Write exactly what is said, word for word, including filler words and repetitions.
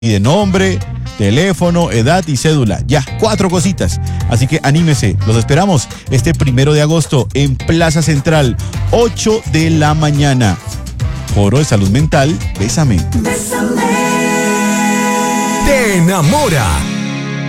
de nombre, teléfono, edad y cédula. Ya, cuatro cositas. Así que anímese. Los esperamos este primero de agosto en Plaza Central, ocho de la mañana. Foro de Salud Mental, Bésame. Bésame. Te enamora.